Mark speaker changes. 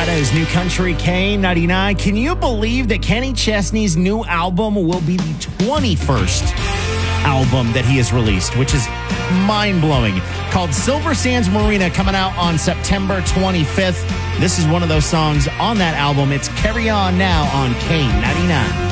Speaker 1: That is New Country K99. Can you believe that Kenny Chesney's new album will be the 21st album that he has released, which is mind-blowing, called Silver Sands Marina, coming out on September 25th. This is one of those songs on that album. It's Carry On Now on K99.